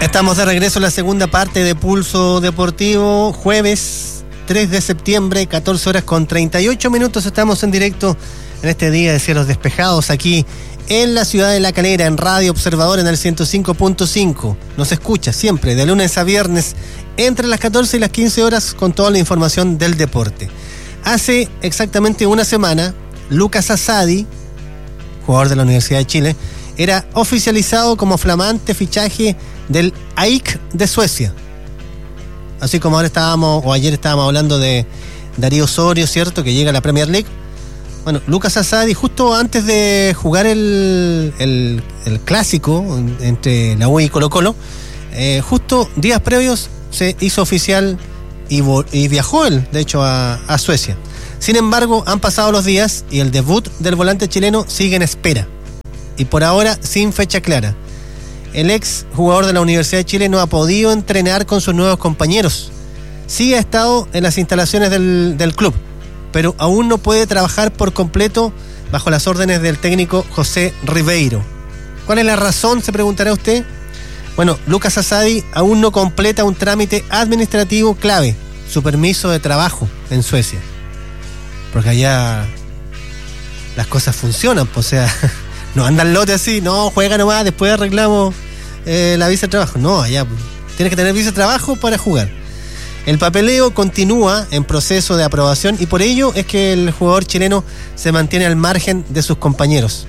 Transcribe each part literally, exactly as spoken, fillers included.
Estamos de regreso en la segunda parte de Pulso Deportivo, jueves tres de septiembre, catorce horas con treinta y ocho minutos. Estamos en directo en este día de cielos despejados aquí en la ciudad de La Calera, en Radio Observador en el ciento cinco punto cinco. Nos escucha siempre de lunes a viernes entre las catorce y las quince horas con toda la información del deporte. Hace exactamente una semana, Lucas Asadi, jugador de la Universidad de Chile, era oficializado como flamante fichaje del A I K de Suecia. Así como ahora estábamos, o ayer estábamos hablando de Darío Osorio, ¿cierto?, que llega a la Premier League. Bueno, Lucas Asadi, justo antes de jugar el, el, el clásico entre la U y Colo Colo, eh, justo días previos se hizo oficial y, y viajó él, de hecho, a, a Suecia. Sin embargo, han pasado los días y el debut del volante chileno sigue en espera. Y por ahora sin fecha clara. El ex jugador de la Universidad de Chile no ha podido entrenar con sus nuevos compañeros. Sí ha estado en las instalaciones del, del club, pero aún no puede trabajar por completo bajo las órdenes del técnico José Ribeiro. ¿Cuál es la razón?, se preguntará usted. Bueno, Lucas Asadi aún no completa un trámite administrativo clave, su permiso de trabajo en Suecia. Porque allá las cosas funcionan, pues, o sea, no anda el lote así, no, juega nomás, después arreglamos eh, la visa de trabajo. No, allá pues, tienes que tener visa de trabajo para jugar. El papeleo continúa en proceso de aprobación y por ello es que el jugador chileno se mantiene al margen de sus compañeros.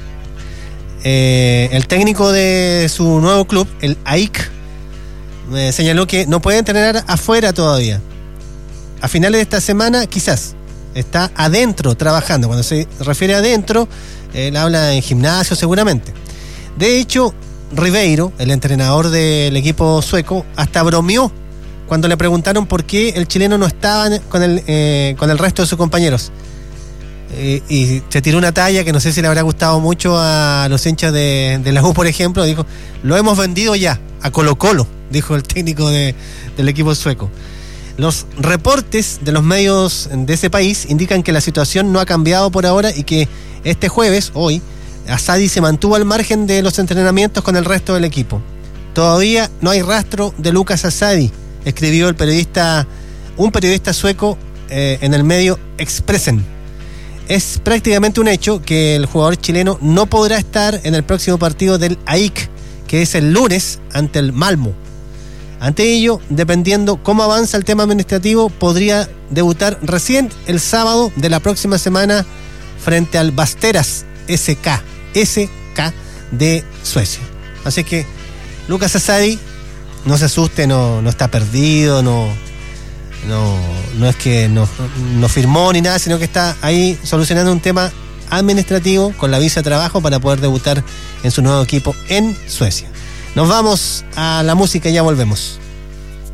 Eh, el técnico de su nuevo club, el A I K, eh, señaló que no puede entrenar afuera todavía. A finales de esta semana, quizás, está adentro trabajando. Cuando se refiere a adentro, él habla en gimnasio seguramente. De hecho, Ribeiro, el entrenador del equipo sueco, hasta bromeó cuando le preguntaron por qué el chileno no estaba con el, eh, con el resto de sus compañeros. Eh, y se tiró una talla que no sé si le habrá gustado mucho a los hinchas de, de la U, por ejemplo. Dijo, lo hemos vendido ya a Colo Colo, dijo el técnico de, del equipo sueco. Los reportes de los medios de ese país indican que la situación no ha cambiado por ahora y que este jueves, hoy, Asadi se mantuvo al margen de los entrenamientos con el resto del equipo. Todavía no hay rastro de Lucas Asadi, escribió el periodista, un periodista sueco eh, en el medio Expressen. Es prácticamente un hecho que el jugador chileno no podrá estar en el próximo partido del A I K, que es el lunes ante el Malmö. Ante ello, dependiendo cómo avanza el tema administrativo, podría debutar recién el sábado de la próxima semana frente al Västerås S K, S K de Suecia. Así que Lucas Asadi, no se asuste, no, no está perdido, no, no, no es que no, no firmó ni nada, sino que está ahí solucionando un tema administrativo con la visa de trabajo para poder debutar en su nuevo equipo en Suecia. Nos vamos a la música y ya volvemos.